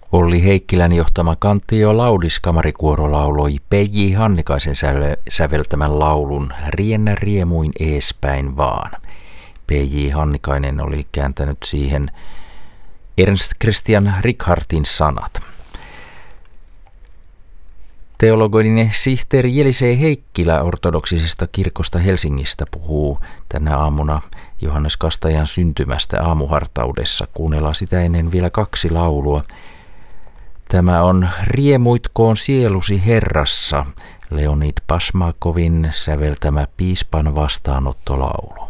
Olli Heikkilän johtama Kantio Laudis kamarikuoro lauloi P.J. Hannikaisen säveltämän laulun Riennä riemuin eespäin vaan. P.J. Hannikainen oli kääntänyt siihen Ernst Christian Richardtin sanat. Teologinen sihteeri Jelisee Heikkilä ortodoksisesta kirkosta Helsingistä puhuu tänä aamuna Johannes Kastajan syntymästä aamuhartaudessa. Kuunnellaan sitä ennen vielä 2 laulua. Tämä on Riemuitkoon sielusi Herrassa, Leonid Basmakovin säveltämä piispan vastaanottolaulu.